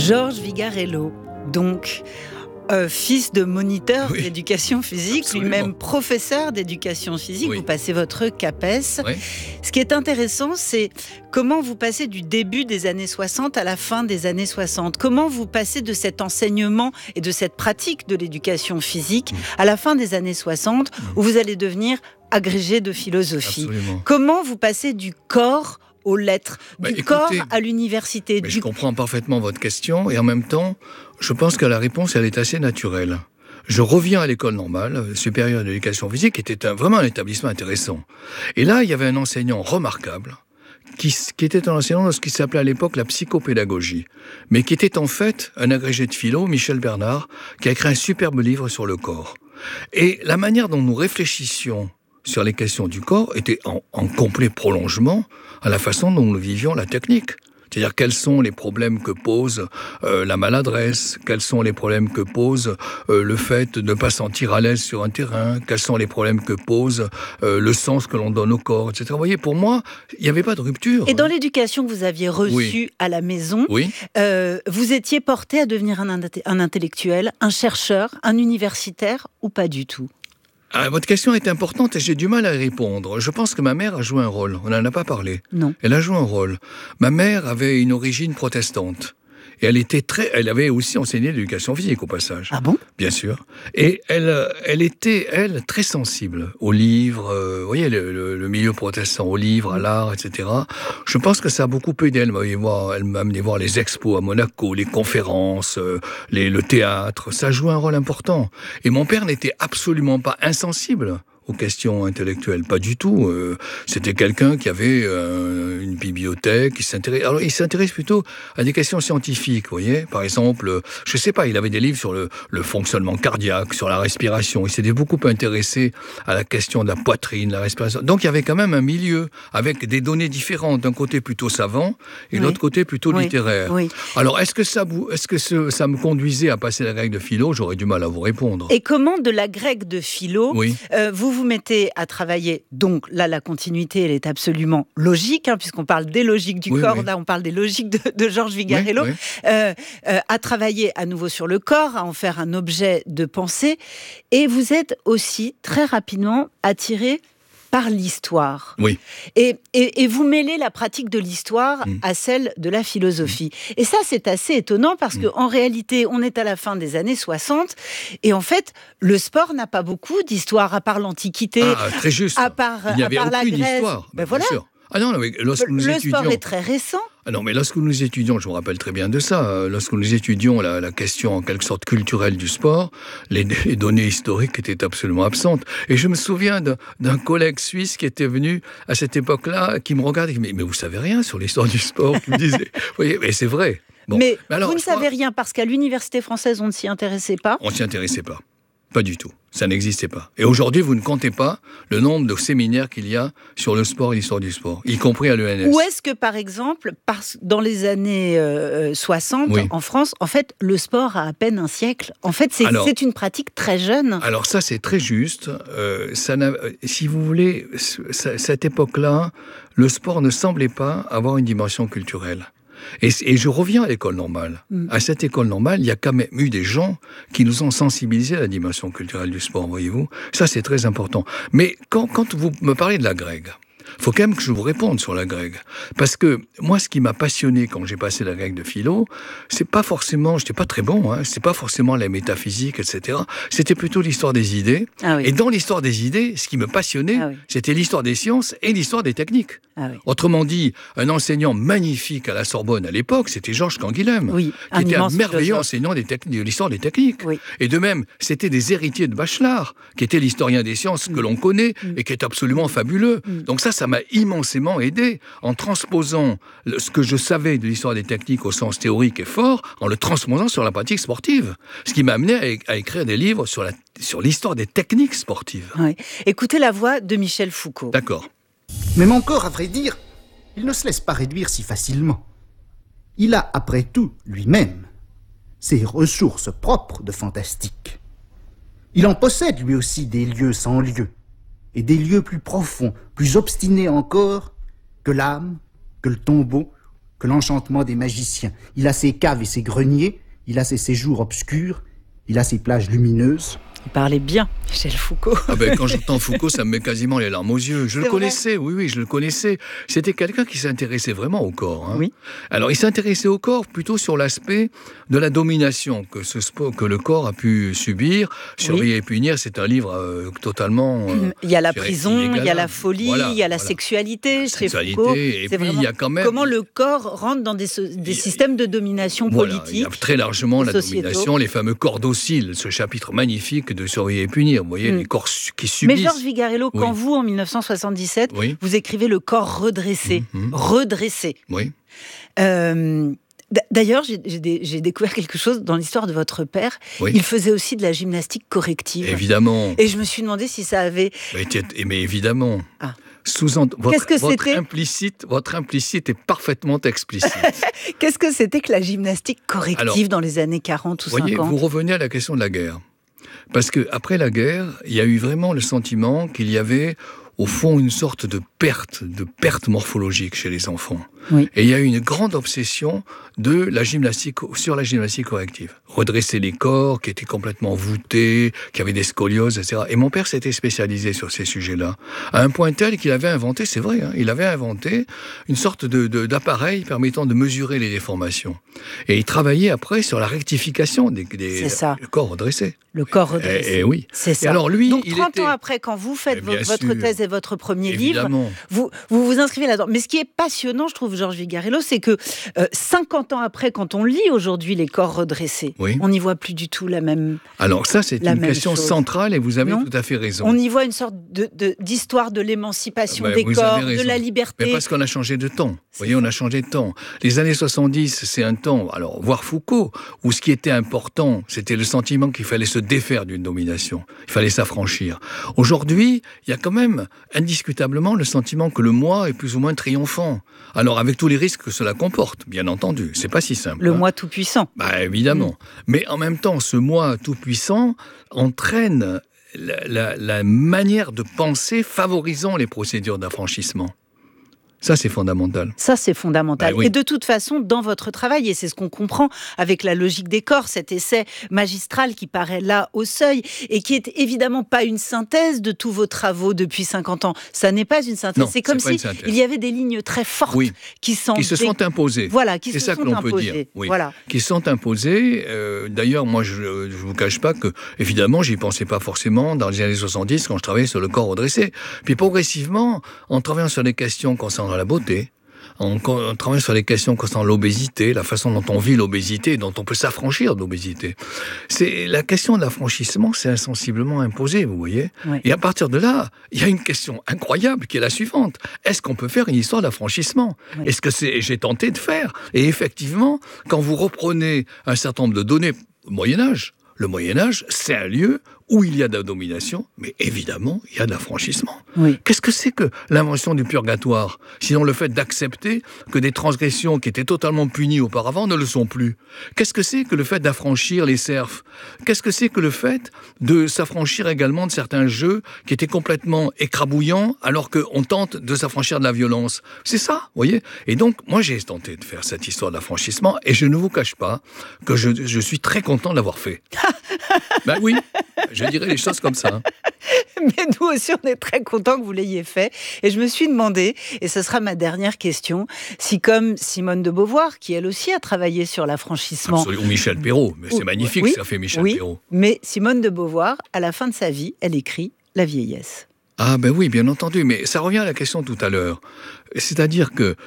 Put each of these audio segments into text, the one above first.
Georges Vigarello, donc fils de moniteur d'éducation physique, absolument. lui-même professeur d'éducation physique, vous passez votre CAPES. Oui. Ce qui est intéressant, c'est comment vous passez du début des années 60 à la fin des années 60. Comment vous passez de cet enseignement et de cette pratique de l'éducation physique à la fin des années 60, où vous allez devenir agrégé de philosophie. Absolument. Comment vous passez du corps aux lettres, corps à l'université. Je comprends parfaitement votre question et en même temps, je pense que la réponse, elle est assez naturelle. Je reviens à l'école normale, supérieure d'éducation physique, qui était vraiment un établissement intéressant. Et là, il y avait un enseignant remarquable, qui était un enseignant de ce qui s'appelait à l'époque la psychopédagogie, mais qui était en fait un agrégé de philo, Michel Bernard, qui a écrit un superbe livre sur le corps. Et la manière dont nous réfléchissions sur les questions du corps était en complet prolongement à la façon dont nous vivions la technique. C'est-à-dire quels sont les problèmes que pose la maladresse, quels sont les problèmes que pose le fait de ne pas se sentir à l'aise sur un terrain, quels sont les problèmes que pose le sens que l'on donne au corps, etc. Vous voyez, pour moi, il n'y avait pas de rupture. Et dans l'éducation que vous aviez reçue à la maison, vous étiez porté à devenir un intellectuel, un chercheur, un universitaire ou pas du tout ? Votre question est importante et j'ai du mal à y répondre. Je pense que ma mère a joué un rôle. On n'en a pas parlé. Non. Elle a joué un rôle. Ma mère avait une origine protestante. Et elle avait aussi enseigné l'éducation physique au passage. Ah bon ? Bien sûr. Et elle était, très sensible aux livres, vous voyez, le milieu protestant, aux livres, à l'art, etc. Je pense que ça a beaucoup aidé. Elle m'a amené voir les expos à Monaco, les conférences, le théâtre. Ça joue un rôle important. Et mon père n'était absolument pas insensible aux questions intellectuelles, pas du tout. C'était quelqu'un qui avait une bibliothèque, il s'intéresse plutôt à des questions scientifiques, vous voyez. Par exemple, je sais pas, il avait des livres sur le fonctionnement cardiaque, sur la respiration. Il s'était beaucoup intéressé à la question de la poitrine, la respiration. Donc il y avait quand même un milieu avec des données différentes, d'un côté plutôt savant et de l'autre côté plutôt littéraire. Oui. Alors est-ce que ça me conduisait à passer la grecque de philo ? J'aurais du mal à vous répondre. Et comment de la grecque de philo, vous mettez à travailler, donc là la continuité elle est absolument logique, puisqu'on parle des logiques du corps, là on parle des logiques de Georges Vigarello, à travailler à nouveau sur le corps, à en faire un objet de pensée, et vous êtes aussi très rapidement attiré par l'histoire. Oui. Et vous mêlez la pratique de l'histoire à celle de la philosophie. Et ça, c'est assez étonnant parce qu'en réalité, on est à la fin des années 60 et en fait, le sport n'a pas beaucoup d'histoire à part l'Antiquité. Ah, très juste. À part la Grèce. Histoire. Ben voilà. Bien sûr. Ah non, mais lorsque nous étudions... Le sport est très récent. Ah non, mais lorsque nous étudions, je me rappelle très bien de ça, lorsque nous étudions la question en quelque sorte culturelle du sport, les données historiques étaient absolument absentes. Et je me souviens d'un collègue suisse qui était venu à cette époque-là, qui me regardait, mais vous savez rien sur l'histoire du sport, qui me disait, vous voyez, mais c'est vrai. Bon. Mais alors, vous ne savez rien parce qu'à l'université française, on ne s'y intéressait pas ? On ne s'y intéressait pas. Pas du tout. Ça n'existait pas. Et aujourd'hui, vous ne comptez pas le nombre de séminaires qu'il y a sur le sport et l'histoire du sport, y compris à l'ENS. Ou est-ce que, par exemple, dans les années 60, en France, en fait, le sport a à peine un siècle. En fait, c'est une pratique très jeune. Alors ça, c'est très juste. Si vous voulez, cette époque-là, le sport ne semblait pas avoir une dimension culturelle. Et je reviens à l'école normale. À cette école normale, il y a quand même eu des gens qui nous ont sensibilisés à la dimension culturelle du sport, voyez-vous. Ça, c'est très important. Mais quand vous me parlez de la grecque, faut quand même que je vous réponde sur la grecque. Parce que moi, ce qui m'a passionné quand j'ai passé la grecque de philo, c'est pas forcément, j'étais pas très bon, c'est pas forcément la métaphysique, etc. C'était plutôt l'histoire des idées. Ah oui. Et dans l'histoire des idées, ce qui me passionnait, c'était l'histoire des sciences et l'histoire des techniques. Ah oui. Autrement dit, un magnifique à la Sorbonne à l'époque, c'était Georges Canguilhem, qui était un merveilleux enseignant de l'histoire des techniques. Oui. Et de même, c'était des héritiers de Bachelard, qui était l'historien des sciences que l'on connaît et qui est absolument fabuleux. Donc ça m'a immensément aidé en transposant ce que je savais de l'histoire des techniques au sens théorique et fort, en le transposant sur la pratique sportive. Ce qui m'a amené à écrire des livres sur l'histoire des techniques sportives. Oui. Écoutez la voix de Michel Foucault. D'accord. Mais mon corps, à vrai dire, il ne se laisse pas réduire si facilement. Il a, après tout, lui-même, ses ressources propres de fantastique. Il en possède, lui aussi, des lieux sans lieu, et des lieux plus profonds, plus obstinés encore, que l'âme, que le tombeau, que que l'enchantement des magiciens. Il a ses caves et ses greniers, il a ses séjours obscurs, il a ses plages lumineuses. Il parlait bien, Michel Foucault. Ah ben, quand j'entends Foucault, ça me met quasiment les larmes aux yeux. Je le connaissais, oui, je le connaissais. C'était quelqu'un qui s'intéressait vraiment au corps. Hein. Oui. Alors, il s'intéressait au corps plutôt sur l'aspect de la domination que le corps a pu subir. Surveiller et punir, c'est un livre totalement... il y a la prison, il y a la folie, il y a la sexualité chez Foucault. Et puis, il y a quand même... Comment le corps rentre dans des systèmes de domination politique. Il y a très largement la domination, les fameux corps dociles, ce chapitre magnifique de Surveiller et punir. Vous voyez, les corps qui subissent. Mais Georges Vigarello, quand vous, en 1977, vous écrivez le corps redressé. Redressé. Oui. D'ailleurs, j'ai découvert quelque chose dans l'histoire de votre père. Oui. Il faisait aussi de la gymnastique corrective. Évidemment. Et je me suis demandé si ça avait... Mais évidemment. Ah. Votre implicite est parfaitement explicite. Qu'est-ce que c'était que la gymnastique corrective dans les années 40 ou 50 ? Voyez, vous revenez à la question de la guerre. Parce qu'après la guerre, il y a eu vraiment le sentiment qu'il y avait, au fond, une sorte de perte morphologique chez les enfants. Oui. Et il y a eu une grande obsession sur la gymnastique corrective. Redresser les corps qui étaient complètement voûtés, qui avaient des scolioses, etc. Et mon père s'était spécialisé sur ces sujets-là. À un point tel qu'il avait inventé, c'est vrai, il avait inventé une sorte d'appareil permettant de mesurer les déformations. Et il travaillait après sur la rectification des corps redressés. Le corps redressé. Et oui. C'est ça. Et alors lui, donc 30 ans après, quand vous faites votre thèse et votre premier livre, vous inscrivez là-dedans. Mais ce qui est passionnant, je trouve, Georges Vigarello, c'est que 50 ans après, quand on lit aujourd'hui les corps redressés, on n'y voit plus du tout la même. Alors ça, c'est une question centrale et vous avez tout à fait raison. On y voit une sorte d'histoire de l'émancipation des corps, de la liberté. Mais parce qu'on a changé de temps. Vous voyez, on a changé de temps. Les années 70, c'est un temps, alors voir Foucault, où ce qui était important, c'était le sentiment qu'il fallait se défaire d'une domination. Il fallait s'affranchir. Aujourd'hui, il y a quand même indiscutablement le sentiment que le moi est plus ou moins triomphant. Alors avec tous les risques que cela comporte, bien entendu, c'est pas si simple. Le moi tout-puissant. Évidemment. Mais en même temps, ce moi tout-puissant entraîne la manière de penser favorisant les procédures d'affranchissement. Ça, c'est fondamental. Ça, c'est fondamental. Oui. Et de toute façon, dans votre travail, et c'est ce qu'on comprend avec la logique des corps, cet essai magistral qui paraît là au seuil, et qui est évidemment pas une synthèse de tous vos travaux depuis 50 ans. Ça n'est pas une synthèse. Non, c'est comme si il y avait des lignes très fortes qui se sont imposées. Voilà, qui se sont imposées. C'est ça que l'on peut dire. Oui. Voilà. Qui sont imposées. D'ailleurs, moi, je ne vous cache pas que, évidemment, j'y pensais pas forcément dans les années 70 quand je travaillais sur le corps redressé. Puis progressivement, en travaillant sur des questions concernant la beauté, en travaillant sur les questions concernant l'obésité, la façon dont on vit l'obésité, dont on peut s'affranchir de l'obésité. La question de l'affranchissement s'est insensiblement imposée, vous voyez. Oui. Et à partir de là, il y a une question incroyable qui est la suivante. Est-ce qu'on peut faire une histoire d'affranchissement ? Oui. Est-ce que j'ai tenté de faire ? Et effectivement, quand vous reprenez un certain nombre de données au Moyen-Âge, le Moyen-Âge, c'est un lieu où il y a de la domination, mais évidemment, il y a de l'affranchissement. Oui. Qu'est-ce que c'est que l'invention du purgatoire ? Sinon le fait d'accepter que des transgressions qui étaient totalement punies auparavant ne le sont plus. Qu'est-ce que c'est que le fait d'affranchir les serfs ? Qu'est-ce que c'est que le fait de s'affranchir également de certains jeux qui étaient complètement écrabouillants alors qu'on tente de s'affranchir de la violence ? C'est ça, vous voyez ? Et donc, moi, j'ai tenté de faire cette histoire d'affranchissement et je ne vous cache pas que je suis très content de l'avoir fait. Ben oui, je dirais les choses comme ça. Mais nous aussi, on est très contents que vous l'ayez fait. Et je me suis demandé, et ce sera ma dernière question, si comme Simone de Beauvoir, qui elle aussi a travaillé sur l'affranchissement... Absolument, ou Michel Perrault, mais c'est magnifique ce qu'a fait Michel Perrault. Mais Simone de Beauvoir, à la fin de sa vie, elle écrit « La vieillesse ». Ah ben oui, bien entendu, mais ça revient à la question tout à l'heure. C'est-à-dire que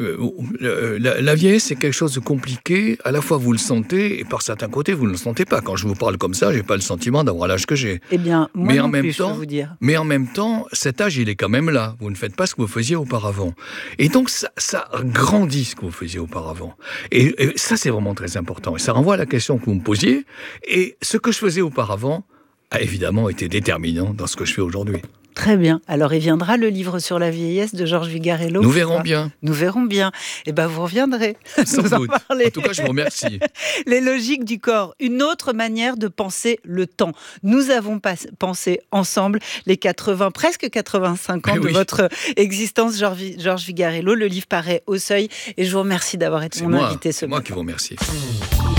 la vieillesse, c'est quelque chose de compliqué. À la fois, vous le sentez, et par certains côtés, vous ne le sentez pas. Quand je vous parle comme ça, j'ai pas le sentiment d'avoir l'âge que j'ai. Eh bien, moi non plus, je peux vous dire. Mais en même temps, cet âge, il est quand même là. Vous ne faites pas ce que vous faisiez auparavant. Et donc, ça grandit ce que vous faisiez auparavant. Et ça, c'est vraiment très important. Et ça renvoie à la question que vous me posiez. Et ce que je faisais auparavant a évidemment été déterminant dans ce que je fais aujourd'hui. Très bien. Alors, il viendra le livre sur la vieillesse de Georges Vigarello. Nous verrons bien. Nous verrons bien. Eh bien, vous reviendrez. Sans nous doute. En parler. En tout cas, je vous remercie. Les logiques du corps. Une autre manière de penser le temps. Nous avons pensé ensemble les presque 85 ans de votre existence, Georges Vigarello. Le livre paraît au Seuil. Et je vous remercie d'avoir été mon invité ce matin. C'est moi qui vous remercie.